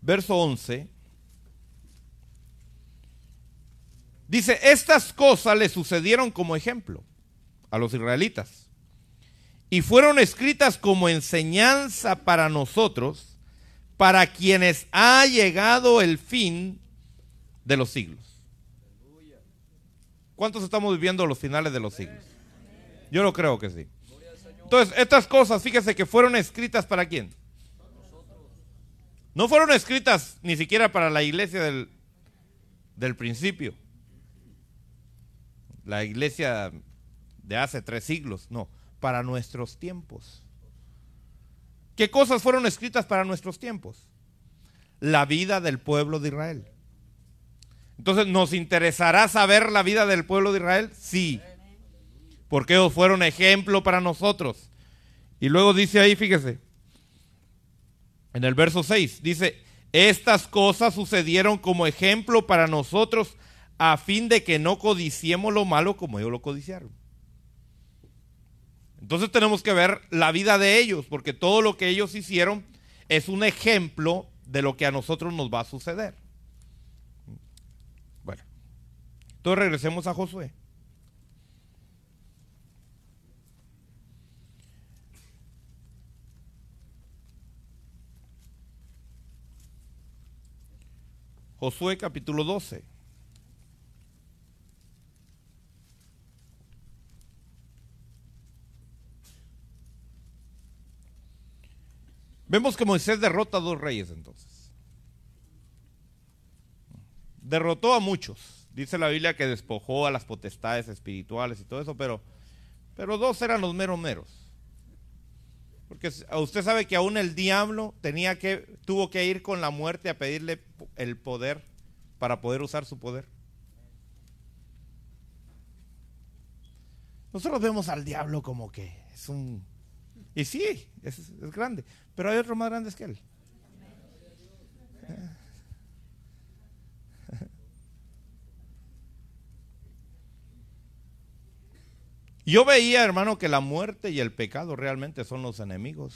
verso 11, dice, estas cosas le sucedieron como ejemplo a los israelitas y fueron escritas como enseñanza para nosotros, para quienes ha llegado el fin de los siglos. ¿Cuántos estamos viviendo los finales de los siglos? Yo lo creo que sí. Entonces, estas cosas, fíjese que fueron escritas ¿para quién? No fueron escritas ni siquiera para la iglesia del principio. La iglesia de hace 3 siglos, no, para nuestros tiempos. ¿Qué cosas fueron escritas para nuestros tiempos? La vida del pueblo de Israel. Entonces, ¿nos interesará saber la vida del pueblo de Israel? Sí, porque ellos fueron ejemplo para nosotros. Y luego dice ahí, fíjese, en el verso 6, dice, estas cosas sucedieron como ejemplo para nosotros a fin de que no codiciemos lo malo como ellos lo codiciaron. Entonces tenemos que ver la vida de ellos, porque todo lo que ellos hicieron es un ejemplo de lo que a nosotros nos va a suceder. Bueno, entonces regresemos a Josué. Josué capítulo 12. Vemos que Moisés derrota a 2 reyes entonces. Derrotó a muchos. Dice la Biblia que despojó a las potestades espirituales y todo eso, pero 2 eran los meros. Porque usted sabe que aún el diablo tuvo que ir con la muerte a pedirle el poder para poder usar su poder. Nosotros vemos al diablo como que es un... Y sí, es grande, pero hay otros más grandes que él. Yo veía, hermano, que la muerte y el pecado realmente son los enemigos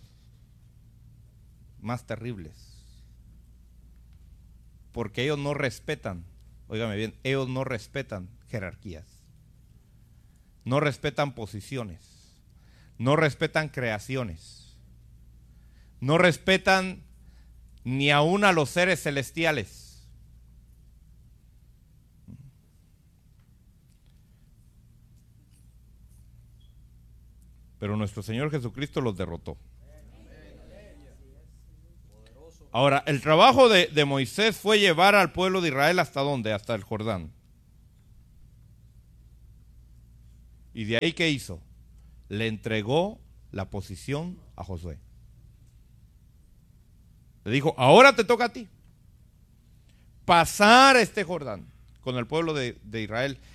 más terribles. Porque ellos no respetan, óigame bien, ellos no respetan jerarquías. No respetan posiciones. No respetan creaciones. No respetan ni aún a los seres celestiales. Pero nuestro Señor Jesucristo los derrotó. Ahora, el trabajo de Moisés fue llevar al pueblo de Israel ¿hasta dónde? Hasta el Jordán. Y de ahí, ¿qué hizo? Le entregó la posición a Josué. Le dijo, ahora te toca a ti pasar este Jordán con el pueblo de Israel